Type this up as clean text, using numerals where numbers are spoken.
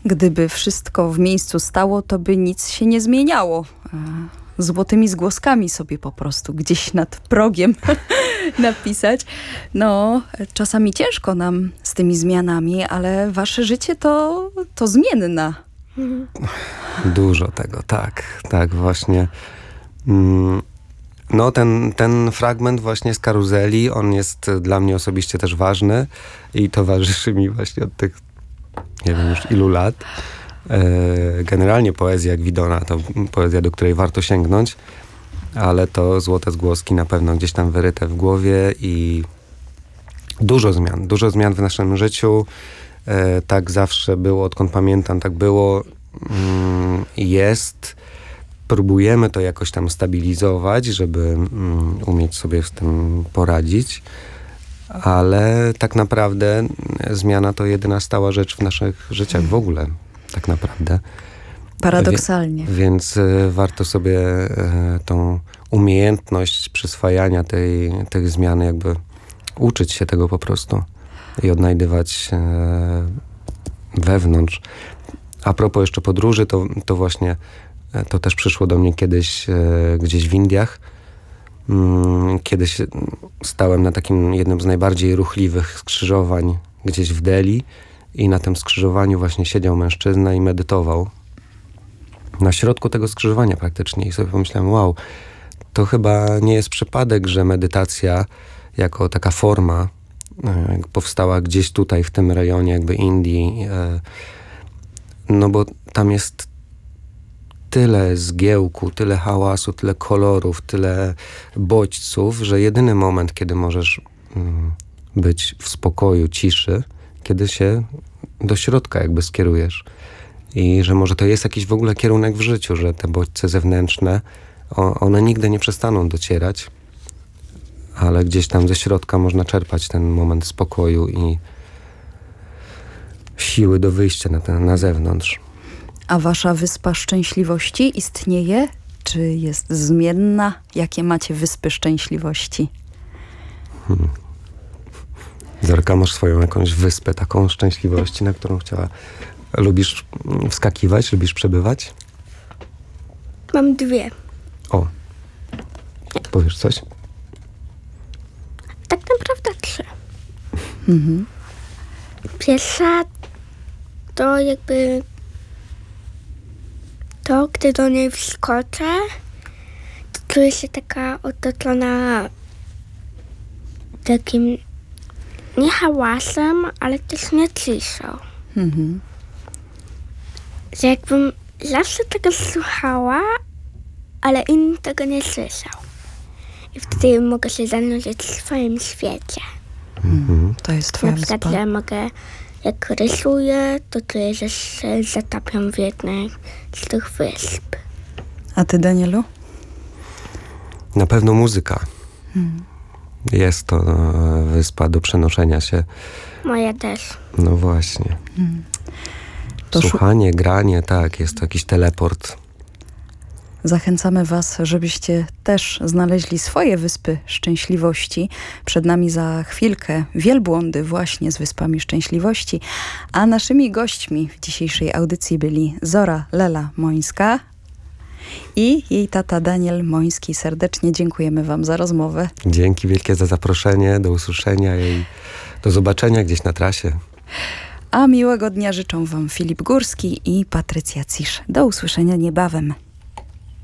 Gdyby wszystko w miejscu stało, to by nic się nie zmieniało. Złotymi zgłoskami sobie po prostu gdzieś nad progiem napisać. No, czasami ciężko nam z tymi zmianami, ale wasze życie to zmienna. Dużo tego, tak właśnie. No ten fragment właśnie z karuzeli, on jest dla mnie osobiście też ważny i towarzyszy mi właśnie od tych, nie wiem już ilu lat. Generalnie poezja Gwidona to poezja, do której warto sięgnąć, ale to Złote Zgłoski na pewno gdzieś tam wyryte w głowie i dużo zmian w naszym życiu. Tak zawsze było, odkąd pamiętam, tak było i jest. Próbujemy to jakoś tam stabilizować, żeby umieć sobie z tym poradzić, ale tak naprawdę zmiana to jedyna stała rzecz w naszych życiach w ogóle, tak naprawdę. Paradoksalnie. Więc warto sobie tą umiejętność przyswajania tych zmian jakby uczyć się tego po prostu i odnajdywać wewnątrz. A propos jeszcze podróży, to właśnie to też przyszło do mnie kiedyś gdzieś w Indiach. Kiedyś stałem na takim jednym z najbardziej ruchliwych skrzyżowań gdzieś w Delhi i na tym skrzyżowaniu właśnie siedział mężczyzna i medytował. Na środku tego skrzyżowania praktycznie. I sobie pomyślałem, wow, to chyba nie jest przypadek, że medytacja jako taka forma powstała gdzieś tutaj w tym rejonie jakby Indii. No bo tam jest tyle zgiełku, tyle hałasu, tyle kolorów, tyle bodźców, że jedyny moment, kiedy możesz być w spokoju, ciszy, kiedy się do środka jakby skierujesz. I że może to jest jakiś w ogóle kierunek w życiu, że te bodźce zewnętrzne, one nigdy nie przestaną docierać, ale gdzieś tam ze środka można czerpać ten moment spokoju i siły do wyjścia na zewnątrz. A wasza Wyspa Szczęśliwości istnieje? Czy jest zmienna? Jakie macie Wyspy Szczęśliwości? Zorka, masz swoją jakąś wyspę taką szczęśliwości, na którą lubisz wskakiwać, lubisz przebywać? Mam dwie. O, powiesz coś? Tak naprawdę trzy. Pierwsza to jakby to, gdy do niej wskoczę, to czuję się taka otoczona takim nie hałasem, ale też nie ciszą. Że jakbym zawsze tego słuchała, ale inni tego nie słyszał. I wtedy mogę się zanurzyć w swoim świecie. To jest twoja Na przykład, wyspa? że mogę, jak rysuję, to czuję, że się zatapiam w jednej z tych wysp. A ty, Danielu? Na pewno muzyka. Jest to wyspa do przenoszenia się. Moja też. No właśnie. To Słuchanie, granie, tak, jest to jakiś teleport. Zachęcamy was, żebyście też znaleźli swoje Wyspy Szczęśliwości. Przed nami za chwilkę wielbłądy właśnie z Wyspami Szczęśliwości. A naszymi gośćmi w dzisiejszej audycji byli Zora Lela Mońska i jej tata Daniel Moński. Serdecznie dziękujemy wam za rozmowę. Dzięki wielkie za zaproszenie, do usłyszenia i do zobaczenia gdzieś na trasie. A miłego dnia życzą wam Filip Górski i Patrycja Cisz. Do usłyszenia niebawem.